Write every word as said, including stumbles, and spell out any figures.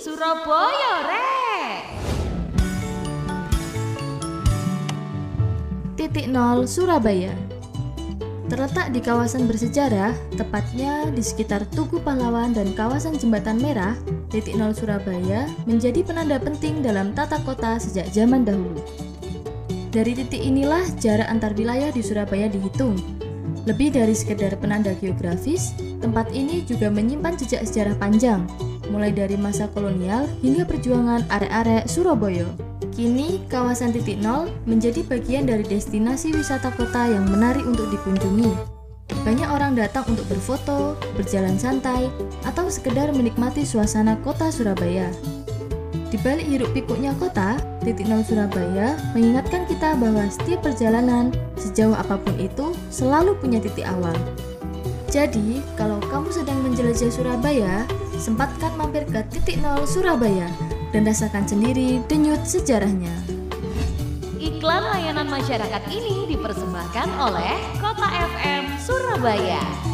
Surabaya Rek. Titik nol Surabaya. Terletak di kawasan bersejarah, tepatnya di sekitar Tugu Pahlawan dan kawasan Jembatan Merah, titik nol Surabaya menjadi penanda penting dalam tata kota sejak zaman dahulu. Dari titik inilah jarak antar wilayah di Surabaya dihitung. Lebih dari sekedar penanda geografis, tempat ini juga menyimpan jejak sejarah panjang, mulai dari masa kolonial hingga perjuangan arek-arek Surabaya. Kini, kawasan titik nol menjadi bagian dari destinasi wisata kota yang menarik untuk dikunjungi. Banyak orang datang untuk berfoto, berjalan santai, atau sekedar menikmati suasana kota Surabaya. Di balik hiruk pikuknya kota, titik nol Surabaya mengingatkan kita bahwa setiap perjalanan, sejauh apapun itu, selalu punya titik awal. Jadi, kalau kamu sedang menjelajah Surabaya, sempatkan mampir ke titik nol Surabaya dan rasakan sendiri denyut sejarahnya. Iklan layanan masyarakat ini dipersembahkan oleh Kota F M Surabaya.